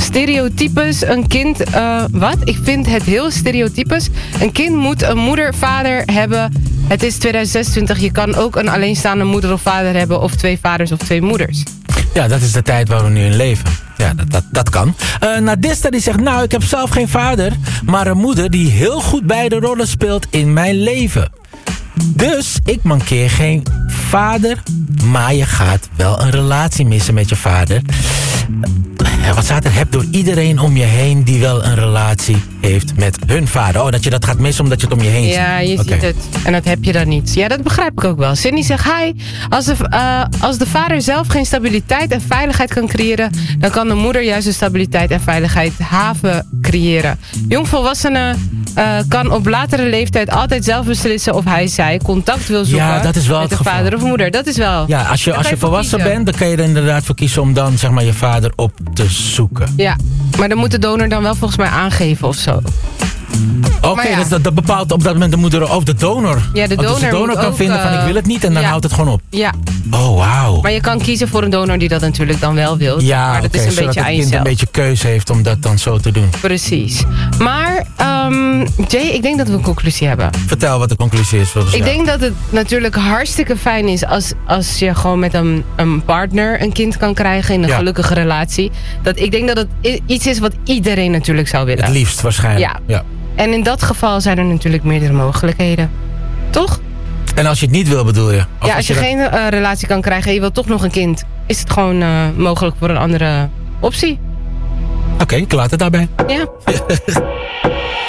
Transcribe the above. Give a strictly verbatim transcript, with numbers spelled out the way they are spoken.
stereotypes. Een kind... Uh, wat? Ik vind het heel stereotypes. Een kind moet een moeder, vader hebben. Het is twintig zesentwintig. Je kan ook een alleenstaande moeder of vader hebben. Of twee vaders of twee moeders. Ja, dat is de tijd waar we nu in leven. Ja, dat, dat, dat kan. Uh, Nadista die zegt, nou, ik heb zelf geen vader, maar een moeder die heel goed beide rollen speelt in mijn leven. Dus ik mankeer geen vader, maar je gaat wel een relatie missen met je vader. Uh, wat staat er? Heb door iedereen om je heen die wel een relatie heeft met hun vader. Oh, dat je dat gaat missen omdat je het om je heen ziet. Ja, je okay. ziet het. En dat heb je dan niet. Ja, dat begrijp ik ook wel. Cindy zegt, hi, als de, uh, als de vader zelf geen stabiliteit en veiligheid kan creëren, dan kan de moeder juist de stabiliteit en veiligheid haven creëren. Jongvolwassenen uh, kan op latere leeftijd altijd zelf beslissen of hij zij contact wil zoeken ja, dat is wel met de het geval. Vader of moeder. Dat is wel. Ja, als je, als je volwassen kiezen. bent, dan kan je er inderdaad voor kiezen om dan zeg maar je vader op te zoeken. Ja, maar dan moet de donor dan wel volgens mij aangeven of zo. Oké, okay, ja. dat, dat bepaalt op dat moment de moeder of de donor. Ja, de donor, dus de donor kan ook, vinden van ik wil het niet en dan ja. houdt het gewoon op. Ja. Oh, wauw. Maar je kan kiezen voor een donor die dat natuurlijk dan wel wil. Ja, maar dat okay, is een beetje aan jezelf. Zodat het kind een beetje keuze heeft om dat dan zo te doen. Precies. Maar, um, Jay, ik denk dat we een conclusie hebben. Vertel wat de conclusie is. Ik denk dat het natuurlijk hartstikke fijn is als, als je gewoon met een, een partner een kind kan krijgen in een ja. gelukkige relatie. Dat, ik denk dat het iets is wat iedereen natuurlijk zou willen. Het liefst waarschijnlijk. Ja. ja. En in dat geval zijn er natuurlijk meerdere mogelijkheden. Toch? En als je het niet wil, bedoel je? Of ja, als, als je, je dat... geen uh, relatie kan krijgen en je wilt toch nog een kind, is het gewoon uh, mogelijk voor een andere optie. Oké, okay, ik laat het daarbij. Ja.